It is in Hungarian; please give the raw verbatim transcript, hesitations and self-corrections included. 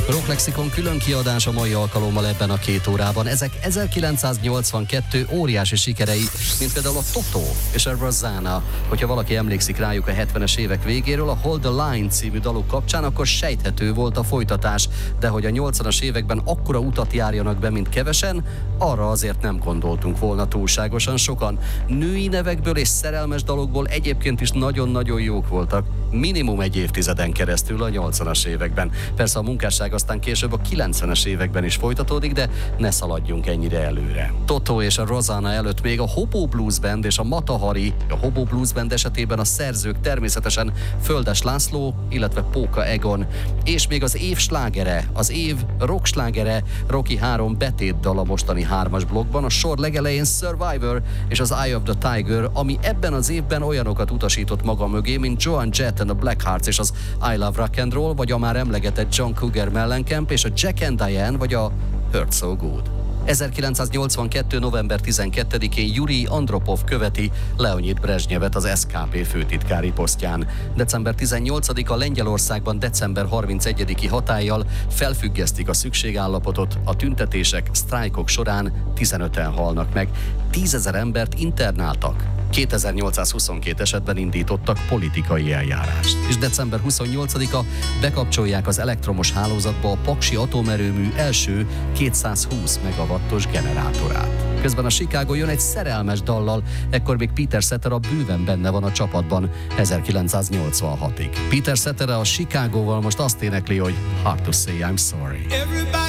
Rock Lexikon külön kiadás a mai alkalommal ebben a két órában. Ezek ezerkilencszáznyolcvankettő óriási sikerei, mint például a Toto és a Rosanna. Hogyha valaki emlékszik rájuk a hetvenes évek végéről, a Hold the Line című daluk kapcsán, akkor sejthető volt a folytatás, de hogy a nyolcvanas években akkora utat járjanak be, mint kevesen, arra azért nem gondoltunk volna túlságosan sokan. Női nevekből és szerelmes dalokból egyébként is nagyon-nagyon jók voltak, minimum egy évtizeden keresztül a nyolcvanas években. Persze a munkásság aztán később a kilencvenes években is folytatódik, de ne szaladjunk ennyire előre. Toto és a Rosanna előtt még a Hobo Blues Band és a Mata Hari. A Hobo Blues Band esetében a szerzők természetesen Földes László, illetve Póka Egon. És még az év slágere, az év rock slágere, Rocky három betétdal a mostani hármas blokkban, a sor legelején Survivor és az Eye of the Tiger, ami ebben az évben olyanokat utasított maga mögé, mint Joan Jett and the Blackhearts és az I Love Rock and Roll, vagy a már emlegetett John Cougar Mellencamp és a Jack and Diane, vagy a Hurt So Good. ezerkilencszáznyolcvankettő. november tizenkettedikén Jurij Andropov követi Leonid Brezsnyevet az es ká pé főtitkári posztján. december tizennyolcadika Lengyelországban december harmincegyediki hatállyal felfüggesztik a szükségállapotot, a tüntetések, sztrájkok során tizenöten halnak meg, tízezer embert internáltak. kétezer-nyolcszázhuszonkettő esetben indítottak politikai eljárást. És december huszonnyolcadika bekapcsolják az elektromos hálózatba a Paksi atomerőmű első kétszázhúsz megawattos generátorát. Közben a Chicago jön egy szerelmes dallal, ekkor még Peter Cetera bőven benne van a csapatban ezerkilencszáznyolcvanhatig. Peter Cetera a Chicagoval most azt énekli, hogy Hard to say I'm sorry.